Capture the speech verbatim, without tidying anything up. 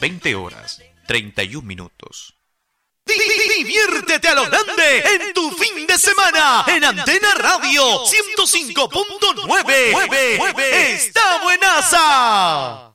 veinte horas, treinta y un minutos. Diviértete a lo grande en tu fin de semana en Antena Radio ciento cinco punto nueve. ¡Está buenaza!